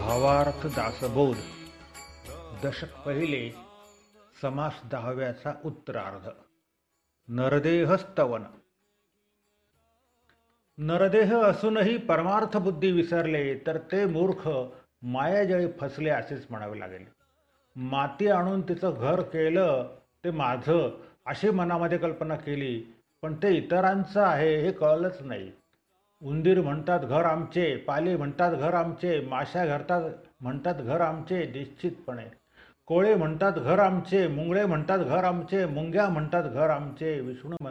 भावार्थ दासबोध दशक पहिले समास 10व्याचा उत्तरार्ध. नरदेह स्तवन. नरदेह असूनही परमार्थ बुद्धी विसरले तर ते मूर्ख मायाजळी फसले असेच म्हणावे लागेल. माती आणून तिचं घर केलं ते माझं अशी मनामध्ये कल्पना केली, पण ते इतरांचं आहे हे कळलंच नाही. उंदीर म्हणतात घर आमचे, पाली म्हणतात घर आमचे, माशा म्हणतात घर आमचे निश्चितपणे. कोळे म्हणतात घर आमचे, मुंगळे म्हणतात घर आमचे, मुंग्या म्हणतात घर आमचे,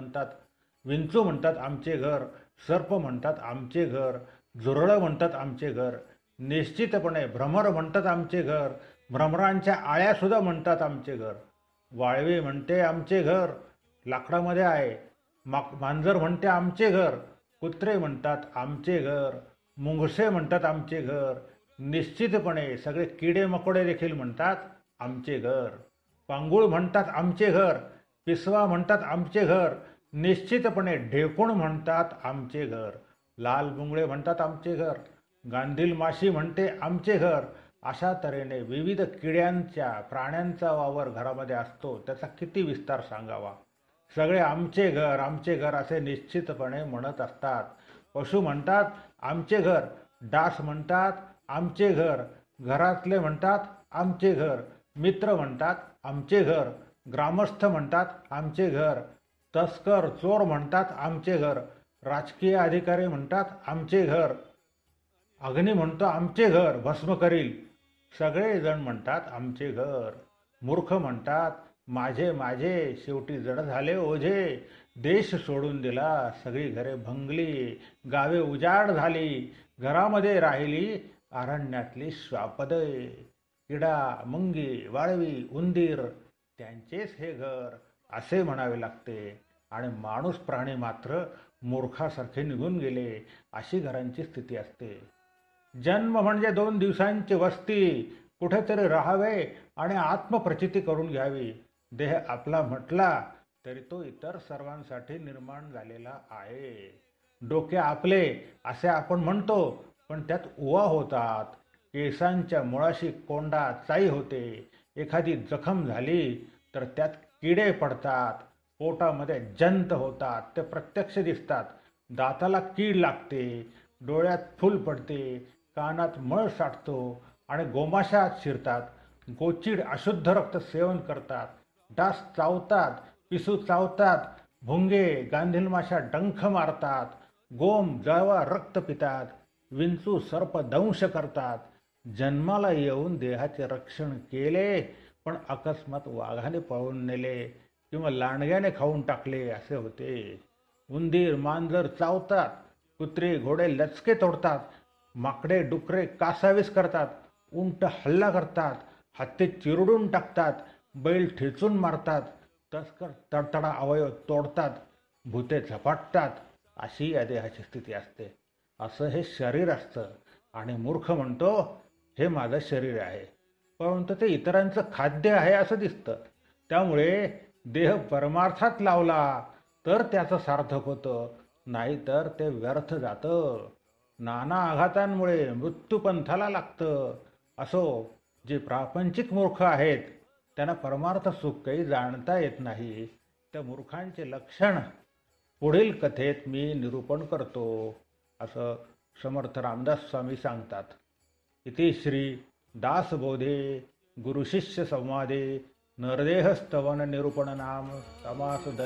विंचू म्हणतात आमचे घर, सर्प म्हणतात आमचे घर, झुरळं म्हणतात आमचे घर. निश्चितपणे भ्रमर म्हणतात आमचे घर, भ्रमरांच्या आळ्यासुद्धा म्हणतात आमचे घर. वाळवी म्हणते आमचे घर लाकडामध्ये आहे, मांजर म्हणते आमचे घर, कुत्रे म्हणतात आमचे घर, मुंगसे म्हणतात आमचे घर. निश्चितपणे सगळे किडे मकोडे देखील म्हणतात आमचे घर. पांगुळ म्हणतात आमचे घर, पिसवा म्हणतात आमचे घर. निश्चितपणे ढेकूण म्हणतात आमचे घर, लाल मुंगळे म्हणतात आमचे घर, गांधील माशी म्हणते आमचे घर. अशा तऱ्हेने विविध किड्यांच्या प्राण्यांचा वावर घरामध्ये असतो, त्याचा किती विस्तार सांगावा. सगळे आमचे घर असे निश्चितपणे म्हणत असतात. पशु म्हणतात आमचे घर, डास म्हणतात आमचे घर, घरातले म्हणतात आमचे घर, मित्र म्हणतात आमचे घर, ग्रामस्थ म्हणतात आमचे घर, तस्कर चोर म्हणतात आमचे घर, राजकीय अधिकारी म्हणतात आमचे घर, अग्नी म्हणतो आमचे घर भस्म करील. सगळे जण म्हणतात आमचे घर. मूर्ख म्हणतात माझे माझे, शेवटी जड झाले ओझे. देश सोडून दिला, सगळी घरे भंगली, गावे उजाड झाली, घरामध्ये राहिली अरण्यातली श्वापदे. किडा, मुंगी, वाळवी, उंदीर त्यांचेच हे घर असे म्हणावे लागते. आणि माणूस प्राणी मात्र मूर्खासारखे निघून गेले अशी घरांची स्थिती असते. जन्म म्हणजे 2 दिवसांची वस्ती, कुठेतरी राहावे आणि आत्मप्रचिती करून घ्यावी. देह आपला म्हटला तरी तो इतर सर्वांसाठी निर्माण झालेला आहे. डोके आपले असे आपण म्हणतो, पण त्यात उवा होतात. केसांच्या मुळाशी कोंडा चाई होते. एखादी जखम झाली तर त्यात किडे पडतात. पोटामध्ये जंत होतात, ते प्रत्यक्ष दिसतात. दाताला कीड लागते, डोळ्यात फूल पडते, कानात मळ साठतो आणि गोमाशा आत शिरतात. गोचीड अशुद्ध रक्त सेवन करतात. डास चावतात, पिसू चावतात, भुंगे गांधील माशा डंख मारतात, गोम जळवा रक्त पितात, विंचू सर्प दंश करतात. जन्माला येऊन देहाचे रक्षण केले, पण अकस्मात वाघाने पळवून नेले किंवा लांडग्याने खाऊन टाकले असे होते. उंदीर मांजर चावतात, कुत्रे घोडे लचके तोडतात, माकडे डुकरे कासावीस करतात, उंट हल्ला करतात, हत्ती चिरडून टाकतात, बैल ठेचून मारतात, तस्कर तडतडा अवयव तोडतात, भूते झपाटतात. अशी या देहाची स्थिती असते. असं हे शरीर असतं. आणि मूर्ख म्हणतो हे माझं शरीर आहे, परंतु ते इतरांचं खाद्य आहे असं दिसतं. त्यामुळे देह परमार्थात लावला तर त्याचं सार्थक होतं, नाहीतर ते व्यर्थ जातं. नाना आघातांमुळे मृत्यूपंथाला लागतं. असो, जे प्रापंचिक मूर्ख आहेत त्यांना परमार्थ सुख काही जाणता येत नाही. त्या मूर्खांचे लक्षण पुढील कथेत मी निरूपण करतो असं समर्थ रामदास स्वामी सांगतात. इति श्री दासबोधे गुरुशिष्य संवादे नरदेह स्तवन निरूपण नाम समास